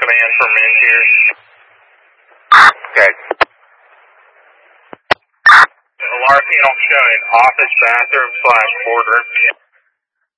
man for men here. Okay. Alarm panel showing office bathroom /border.